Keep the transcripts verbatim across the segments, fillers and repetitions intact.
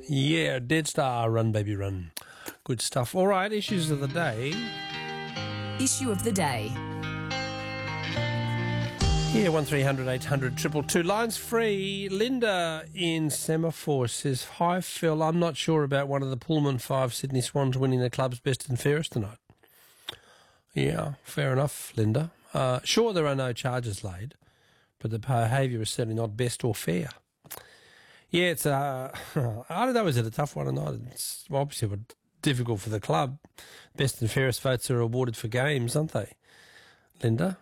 Yeah, Dead Star, Run Baby Run. Good stuff. All right, issues of the day. Issue of the day. Yeah, one three hundred eight hundred two two two. Lines free. Linda in Semaphore says, "Hi Phil, I'm not sure about one of the Pullman five Sydney Swans winning the club's best and fairest tonight." Yeah, fair enough, Linda. Uh, sure, there are no charges laid, but the behaviour is certainly not best or fair. Yeah, it's uh, I don't know, is it a tough one or not? It's obviously difficult for the club. Best and fairest votes are awarded for games, aren't they, Linda?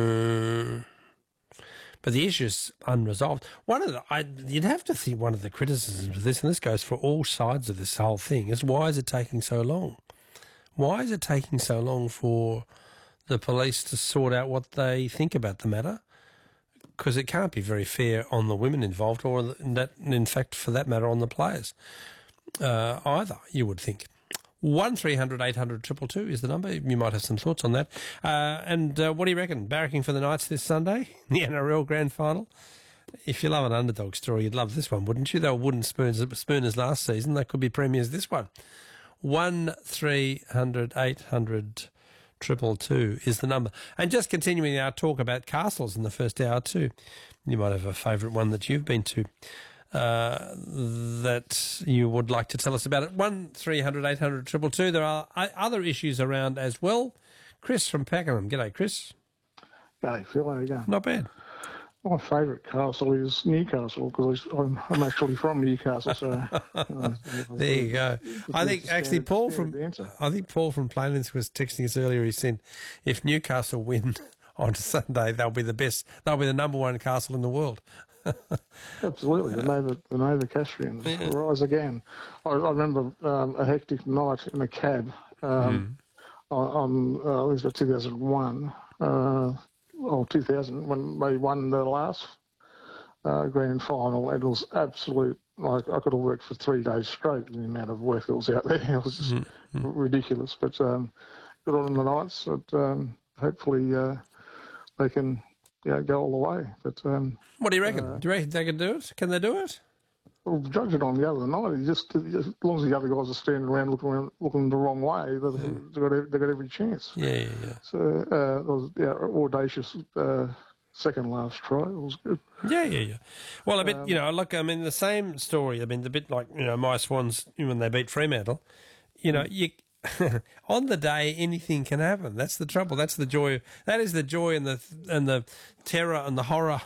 Um, but the issue's unresolved. One of the, I, you'd have to think one of the criticisms of this, and this goes for all sides of this whole thing, is why is it taking so long? Why is it taking so long for the police to sort out what they think about the matter? Because it can't be very fair on the women involved, or that, in fact, for that matter, on the players uh, either, you would think. one three hundred eight hundred two two two is the number. You might have some thoughts on that. Uh, and uh, what do you reckon? Barracking for the Knights this Sunday, the N R L Grand Final? If you love an underdog story, you'd love this one, wouldn't you? They were wooden spoons, spooners last season. They could be premiers this one. one three hundred eight hundred two two two is the number. And just continuing our talk about castles in the first hour too. You might have a favourite one that you've been to uh, that you would like to tell us about it. one three hundred eight hundred two two two. There are other issues around as well. Chris from Pakenham. G'day, Chris. G'day, Phil. How you going? Not bad. My favourite castle is Newcastle because I'm, I'm actually from Newcastle. So uh, there you go. I think actually Paul from I think Paul from Plainlands was texting us earlier. He said, "If Newcastle win on Sunday, they'll be the best. They'll be the number one castle in the world." Absolutely, the Nova, the Nova Castrians yeah. rise again. I, I remember um, a hectic night in a cab um, mm. on, on uh, I think it was two thousand one. Uh, Well, two thousand, when they won the last uh, grand final, it was absolute, like, I could have worked for three days straight in the amount of work that was out there. It was just mm-hmm. ridiculous. But um, good on the Knights. But, um, hopefully uh, they can you know, go all the way. But um, what do you reckon? Uh, do you reckon they can do it? Can they do it? Well, judge it on the other night. You just, just as long as the other guys are standing around looking around, looking the wrong way, they've, yeah. they've, got, they've got every chance. Yeah, yeah, yeah. So uh, it was yeah, audacious uh, second last try. It was good. Yeah, yeah, yeah. Well, a bit, um, you know, look, I mean, the same story. I mean, the bit like, you know, my Swans when they beat Fremantle. You know, you. On the day, anything can happen. That's the trouble. That's the joy. That is the joy and the and the terror and the horror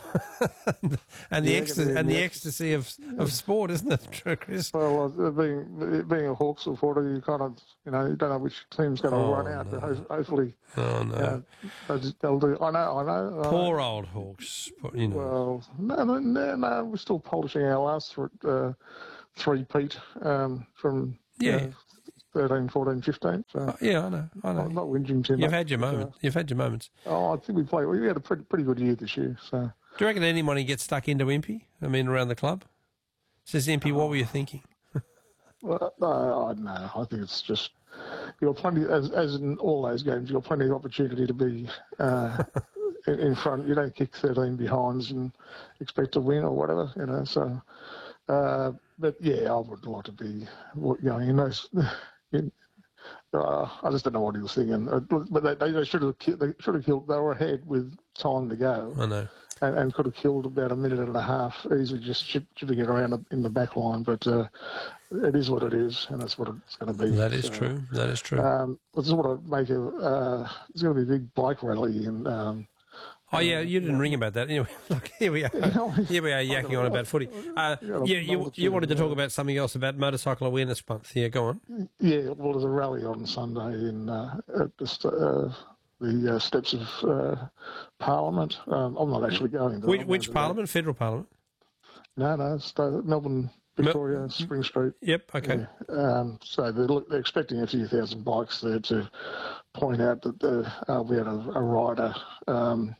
and the yeah, ecstasy and the ecstasy of, of sport, isn't it, Chris? Well, uh, being being a Hawks supporter, you kind of you know you don't know which team's going to oh, run out. No. But hopefully, oh no, uh, they'll, they'll do. I know, I know. Poor uh, old Hawks. You know. Well, no, no, no, no. We're still polishing our last uh, three-peat um, from yeah. Uh, thirteen, fourteen, fifteen. So oh, yeah, I know. I know. I'm not whinging too much. You've had your moment. Uh, You've had your moments. Oh, I think we played. We had a pretty, pretty good year this year. So, do you reckon anybody gets stuck into Impey? I mean, around the club. Says Impey, oh. What were you thinking? well, no, I don't know. I think it's just you've got plenty, as as in all those games, you've got plenty of opportunity to be uh, in, in front. You don't kick thirteen behinds and expect to win or whatever, you know. So, uh, but yeah, I would like to be going in those. In, uh, I just don't know what he was thinking, uh, but they, they should have they should have killed. They were ahead with time to go. I know, and, and could have killed about a minute and a half easily, just chipping it around in the back line. But uh, it is what it is, and that's what it's going to be. That is so, true. That is true. Um, I just want to make a. Uh, there's going to be a big bike rally in. Um, Oh yeah, you didn't ring about that. Anyway, look, here we are. Here we are yakking on about footy. Uh, yeah, you you wanted to talk about something else about Motorcycle Awareness Month. Yeah, go on. Yeah, well, there's a rally on Sunday in uh, at the, uh, the uh, steps of uh, Parliament. Um, I'm not actually going. Which, which Parliament? That. Federal Parliament? No, no, it's the Melbourne, Victoria, Mel- Spring Street. Yep. Okay. Yeah. Um, so they're, look, they're expecting a few thousand bikes there to point out that uh, we had a, a rider. Um,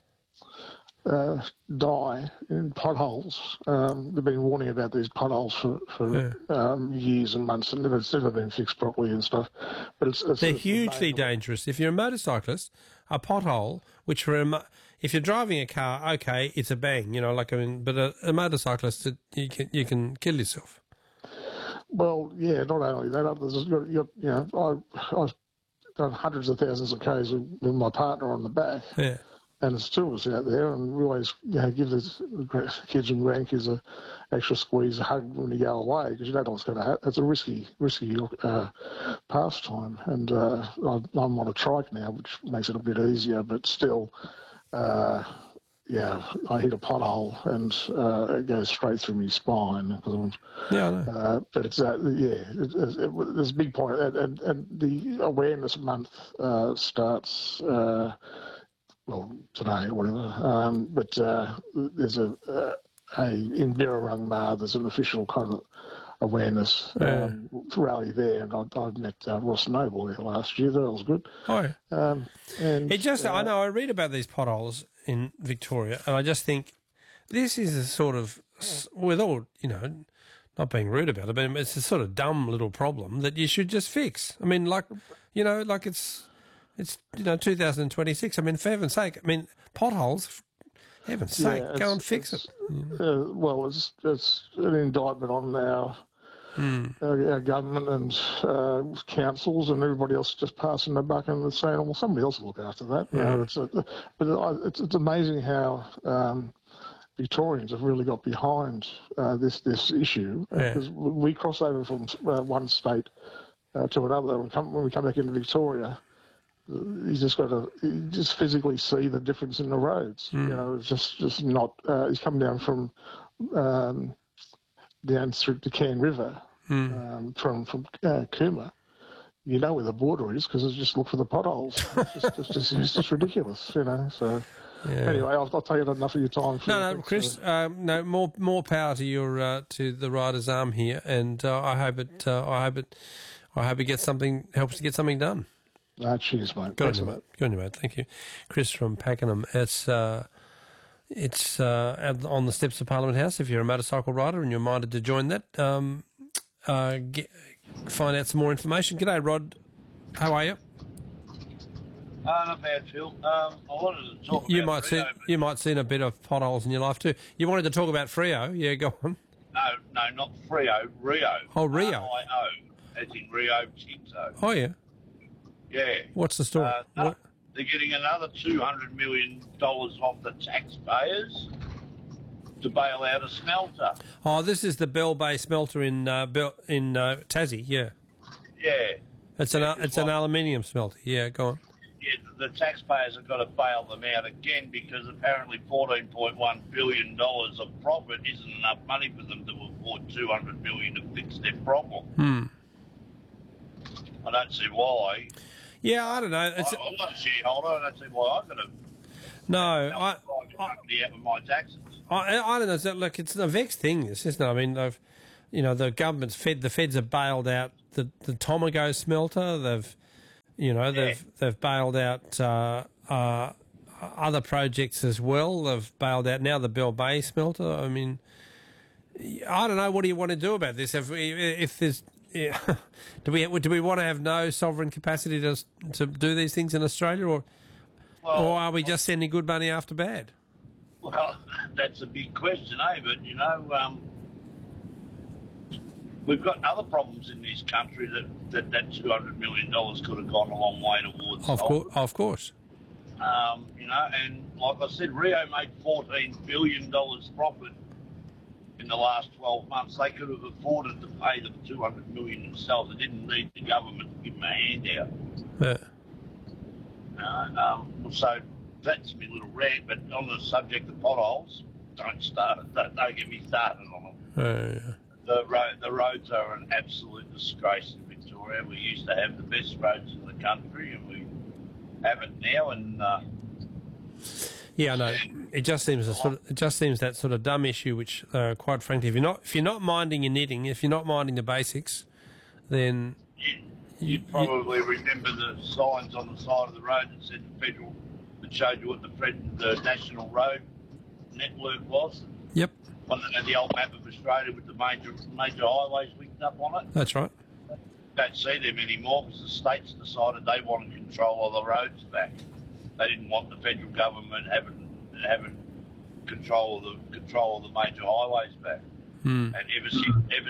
Uh, die in potholes. Um, they've been warning about these potholes for, for yeah. um, years and months, and it's never been fixed properly and stuff. But it's, it's they're it's hugely dangerous. If you're a motorcyclist, a pothole, which for a mo- if you're driving a car, okay, it's a bang, you know, like I mean, but a, a motorcyclist, it, you can you can kill yourself. well, yeah, not only that, others, you got, you know, I, I've done hundreds of thousands of Ks with, with my partner on the back. Yeah. And there's two of us out there, and we always, you know, give the kids and grandkids a extra squeeze, a hug when you go away, because you don't know what's going to happen. It's a risky, risky uh, pastime. And uh, I'm on a trike now, which makes it a bit easier, but still, uh, yeah, I hit a pothole and uh, it goes straight through my spine. I'm, Yeah, I know. Uh, but it's, uh, yeah, it, it, it, there's a big point. And, and, and the Awareness Month uh, starts... Uh, well, today or whatever, um, but uh, there's a, a, a in Birrarungma, there's an official kind of awareness um, yeah. rally there, and I, I met uh, Ross Noble there last year. That was good. Oh, yeah. Um, and it just, uh, I know, I read about these potholes in Victoria, and I just think this is a sort of, with all, you know, not being rude about it, but it's a sort of dumb little problem that you should just fix. I mean, like, you know, like it's, It's, you know, two thousand twenty-six. I mean, for heaven's sake, I mean, potholes, for heaven's sake, yeah, go and fix it. Uh, well, it's it's an indictment on our, mm. our, our government and uh, councils and everybody else just passing the buck and saying, well, somebody else will look after that. You know, it's a, but it's, it's amazing how um, Victorians have really got behind uh, this, this issue, because yeah. we cross over from uh, one state uh, to another. When we, come, when we come back into Victoria, he's just got to you just physically see the difference in the roads. Mm. You know, it's just just not. Uh, he's come down from um, down through the Cairn River mm. um, from from uh, Cooma. You know where the border is because it's just look for the potholes. It's just, it's just, it's just ridiculous, you know. So yeah. anyway, I'll, I'll take enough of your time. No, no, Chris. Uh, um, no, more more power to your uh, to the Riders' Arm here, and uh, I hope it. Uh, I hope it. I hope it gets something. Helps to get something done. Ah, cheers, mate. Good on you, mate. Good on you, mate. Thank you. Chris from Pakenham. It's uh, it's uh, on the steps of Parliament House. If you're a motorcycle rider and you're minded to join that, um, uh, get, find out some more information. G'day, Rod. How are you? Uh, not bad, Phil. Um, I wanted to talk you about might Freo. see, You might see a bit of potholes in your life too. You wanted to talk about Freo. Yeah, go on. No, no, not Freo. Rio. Oh, Rio. R I O, as in Rio Tinto. Oh, yeah. Yeah. What's the story? Uh, no, what? They're getting another two hundred million dollars off the taxpayers to bail out a smelter. Oh, this is the Bell Bay smelter in uh, Bell, in uh, Tassie, yeah. Yeah. It's an, it's an aluminium smelter. Yeah, go on. Yeah, the taxpayers have got to bail them out again because apparently fourteen point one billion dollars of profit isn't enough money for them to afford two hundred million dollars to fix their problem. Hmm. I don't see why. Yeah, I don't know. It's, I, I'm not a shareholder. I don't see why I've got to. No, I. I out with my taxes. I, I don't know. So, look, it's a vexed thing, this, isn't it? I mean, they've, you know, the government's fed. The feds have bailed out the the Tomago smelter. They've, you know, they've yeah. they've bailed out uh, uh, other projects as well. They've bailed out now the Bell Bay smelter. I mean, I don't know. What do you want to do about this? If if there's Yeah. do we do we want to have no sovereign capacity to to do these things in Australia, or well, or are we just sending good money after bad? Well, that's a big question, eh? But you know, um, we've got other problems in this country that that, that two hundred million dollars could have gone a long way towards. Of course, of course. Um, you know, and like I said, Rio made fourteen billion dollars profit in the last twelve months. They could have afforded to pay the two hundred million dollars themselves. They didn't need the government to give them a handout. Yeah. Uh, um, so that's my little rant. But on the subject of potholes, don't start. Don't, don't get me started on them. Uh, yeah. The road, the roads are an absolute disgrace in Victoria. We used to have the best roads in the country, and we have it now. And uh, yeah, no, it just seems a sort of, it just seems that sort of dumb issue. Which, uh, quite frankly, if you're not if you're not minding your knitting, if you're not minding the basics, then you, you, you probably you, remember the signs on the side of the road that said the federal, that showed you what the the national road network was. Yep. On the, the old map of Australia with the major major highways linked up on it. That's right. Don't see them anymore because the states decided they wanted control of the roads back. They didn't want the federal government having having control of the control of the major highways back. Hmm. And ever since ever since the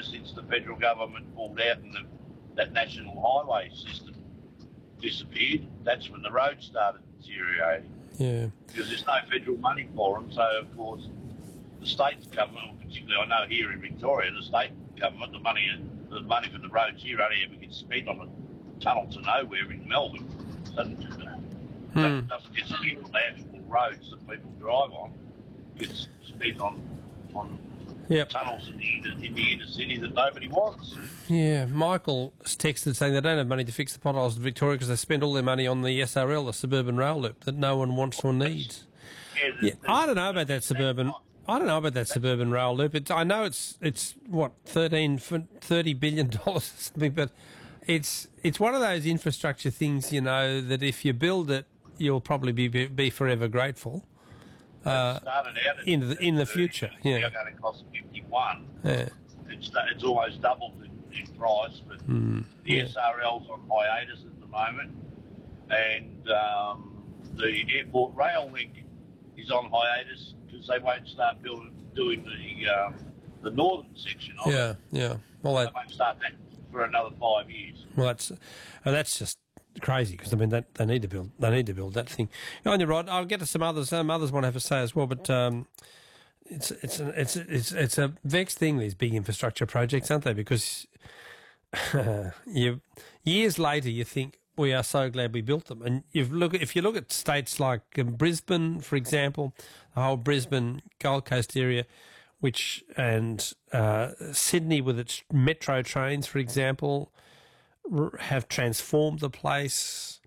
federal government pulled out and the, that national highway system disappeared, that's when the roads started deteriorating. Yeah. Because there's no federal money for them, so of course the state government, particularly I know here in Victoria, the state government, the money the money for the roads here only ever gets spent on a tunnel to nowhere in Melbourne. And Hmm. that doesn't get spent on the actual roads that people drive on. It gets spent on on Yep. tunnels in the, inner, in the inner city that nobody wants. Yeah, Michael texted saying they don't have money to fix the potholes in Victoria because they spend all their money on the S R L, the suburban rail loop, that no one wants or needs. Yeah, Yeah, I don't know about that suburban. I don't know about that suburban rail loop. It's, I know it's it's what thirteen, thirty billion dollars or something, but it's it's one of those infrastructure things, you know, that if you build it, you'll probably be be forever grateful. Uh, started out at in the in the future, yeah. Now going to cost fifty-one. Yeah. It's it's almost doubled in, in price, but Mm, the yeah. S R L's on hiatus at the moment, and um, the airport rail link is on hiatus because they won't start building doing the um, the northern section of Yeah, it. yeah. Well, They that, won't start that for another five years. well, that's uh, that's just crazy because I mean that they need to build they need to build that thing. You're on your right. I'll get to some others. Some others want to have a say as well, but um, it's it's an, it's it's it's a vexed thing, these big infrastructure projects, aren't they? Because you years later you think we are so glad we built them, and you look if you look at states like um, Brisbane, for example, the whole Brisbane Gold Coast area, which and uh, Sydney with its metro trains, for example, r- have transformed the place.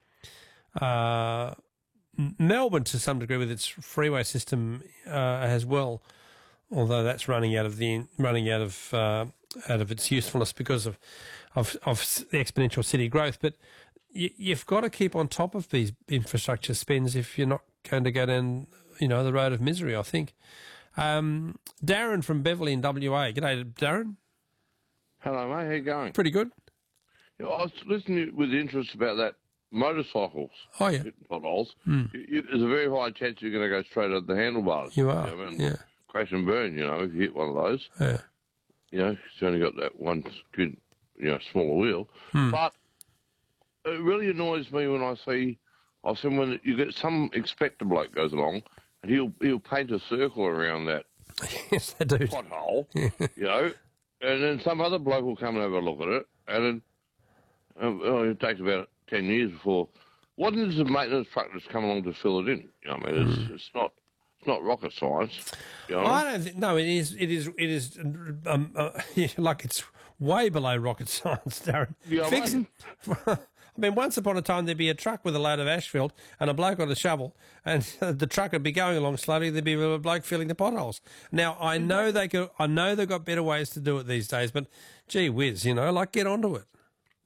Uh, M- Melbourne, to some degree, with its freeway system uh, as well, although that's running out of the running out of uh, out of its usefulness because of of, of the exponential city growth. But you, you've got to keep on top of these infrastructure spends if you're not going to go down, you know, the road of misery, I think. Um, Darren from Beverley in W A. G'day, Darren. Hello, mate. How you going? Pretty good. Yeah, I was listening with interest about that motorcycles. Oh, yeah. Hitting potholes. Mm. You, you, there's a very high chance you're going to go straight at the handlebars. You are, know, and yeah. Crash and burn, you know, if you hit one of those. Yeah. You know, it's only got that one good, you know, smaller wheel. Hmm. But it really annoys me when I see, I've seen when you get some expected bloke goes along and he'll he'll paint a circle around that Yes, they do. pothole, you know, and then some other bloke will come and have a look at it, and then um, oh, it takes about ten years before. What is the maintenance truck that's come along to fill it in? You know, I mean, it's, it's not it's not rocket science. You know? I don't think. No, it is. It is. It is. Um, uh, like it's way below rocket science, Darren. Yeah, Fix mate. it. I mean, once upon a time there'd be a truck with a load of asphalt and a bloke on a shovel, and the truck would be going along slowly. There'd be a bloke filling the potholes. Now I know they could. I know they've got better ways to do it these days, but gee whiz, you know, like get onto it.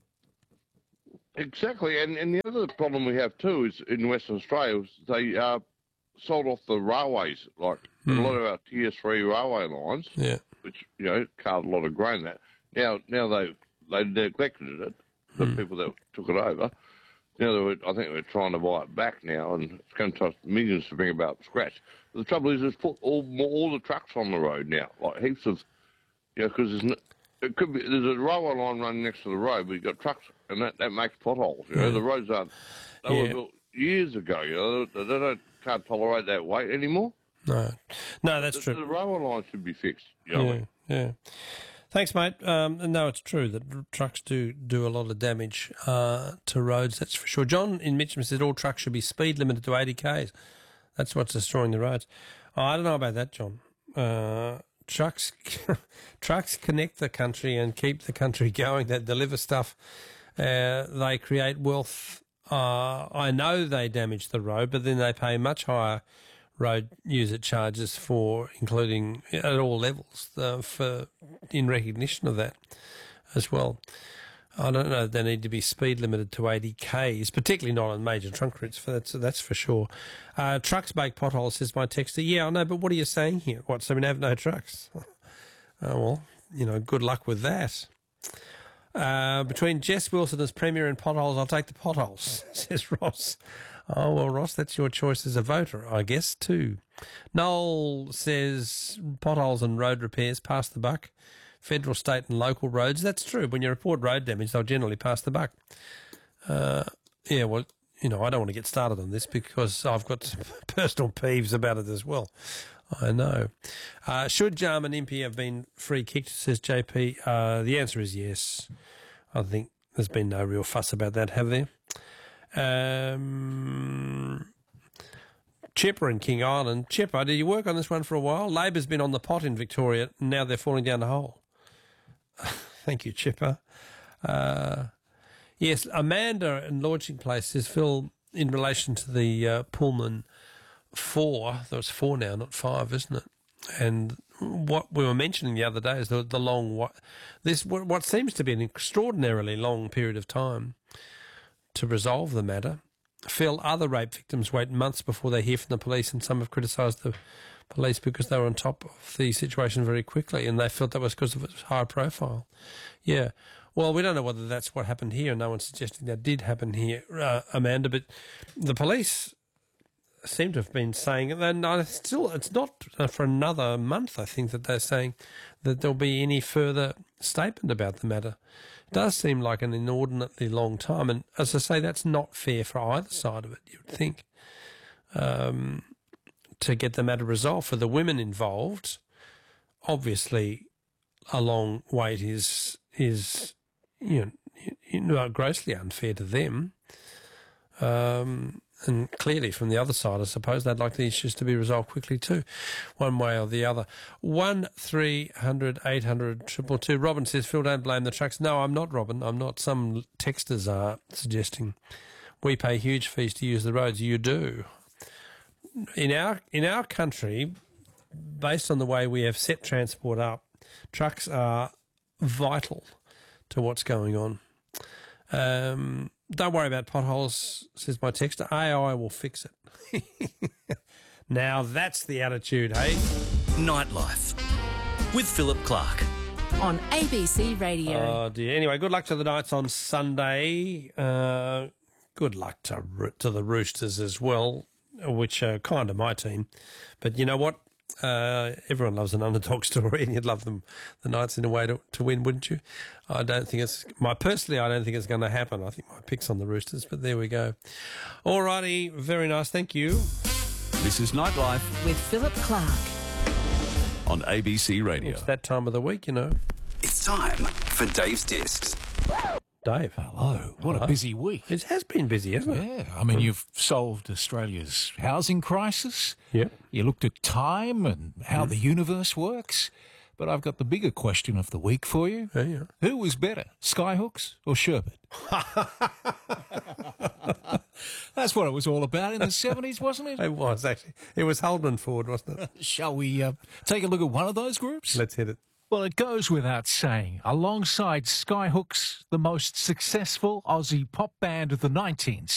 Exactly, and, and the other problem we have too is in Western Australia, is they uh, sold off the railways, like a lot of our tier three railway lines, Yeah. which you know carved a lot of grain. That now now they they neglected it. The people that took it over. Now they were, I think they're trying to buy it back now, and it's going to cost millions to bring it back up to scratch. But the trouble is, it's put all all the trucks on the road now, like heaps of, you know, because there's no, it could be there's a railway line running next to the road, but you've got trucks, and that, that makes potholes. You know, the roads aren't. They Yeah. were built years ago. You know, they, they don't can't tolerate that weight anymore. No, no, that's The, true. the railway line should be fixed. You know what I Yeah, mean? yeah. Thanks, mate. Um, no, it's true that r- trucks do do a lot of damage uh, to roads. That's for sure. John in Mitcham said all trucks should be speed limited to eighty k's. That's what's destroying the roads. Oh, I don't know about that, John. Uh, trucks, trucks connect the country and keep the country going. They deliver stuff. Uh, they create wealth. Uh, I know they damage the road, but then they pay much higher road user charges for, including at all levels, uh, for in recognition of that as well. I don't know if they need to be speed limited to eighty k's, particularly not on major trunk routes. For that's that's for sure. Uh, trucks make potholes, says my texter. Yeah, I know, but what are you saying here? What? So we have no trucks? Oh well, you know, good luck with that. Uh, between Jess Wilson as Premier and potholes, I'll take the potholes, says Ross. Oh, well, Ross, that's your choice as a voter, I guess, too. Noel says potholes and road repairs, pass the buck. federal, state and local roads. That's true. When you report road damage, they'll generally pass the buck. Uh, yeah, well, you know, I don't want to get started on this because I've got some personal peeves about it as well. I know. Uh, should Jarman Impey have been free kicked, says J P? Uh, the answer is yes. I think there's been no real fuss about that, have there? Um, Chipper in King Island. Chipper, did you work on this one for a while? Labor's been on the pot in Victoria, and now they're falling down the hole. Thank you, Chipper. Uh, yes, Amanda in Launching Place says, Phil, in relation to the uh, Pullman four, there was four now, not five, isn't it? And what we were mentioning the other day is the, the long, this what seems to be an extraordinarily long period of time to resolve the matter. Phil, other rape victims wait months before they hear from the police, and some have criticised the police because they were on top of the situation very quickly, and they felt that was because of its high profile. Yeah. Well, we don't know whether that's what happened here. No one's suggesting that did happen here, uh, Amanda, but the police seem to have been saying, and I still, it's not for another month, I think, that they're saying that there'll be any further statement about the matter. It does seem like an inordinately long time, and as I say, that's not fair for either side of it, you would think, um, to get the matter resolved. For the women involved, obviously a long wait is, is you know, you know, grossly unfair to them. Um, and clearly from the other side, I suppose, they'd like the issues to be resolved quickly too, one way or the other. One three hundred eight hundred triple two. Robin says, Phil, don't blame the trucks. No, I'm not, Robin. I'm not. Some texters are suggesting we pay huge fees to use the roads. You do. In our in our country, based on the way we have set transport up, trucks are vital to what's going on. Um, don't worry about potholes, says my texter. A I will fix it. Now that's the attitude, hey? Nightlife with Philip Clark. On A B C Radio. Oh, dear. Anyway, good luck to the Knights on Sunday. Uh, good luck to to the Roosters as well, which are kind of my team. But you know what? Uh, everyone loves an underdog story, and you'd love them, the Knights, in a way to, to win, wouldn't you? I don't think it's my personally. I don't think it's going to happen. I think my pick's on the Roosters, but there we go. All righty, very nice. Thank you. This is Nightlife With Philip Clark. on A B C Radio. It's that time of the week, you know. It's time for Dave's Discs. Dave. Hello. What Hello. a busy week. It has been busy, hasn't it? Yeah. I mean, you've solved Australia's housing crisis. Yep. You looked at time and how the universe works. But I've got the bigger question of the week for you. Yeah, yeah. Who was better, Skyhooks or Sherbet? That's what it was all about in the seventies, wasn't it? It was, actually. It was Holden Ford, wasn't it? Shall we uh, take a look at one of those groups? Let's hit it. Well, it goes without saying, alongside Skyhooks, the most successful Aussie pop band of the nineteen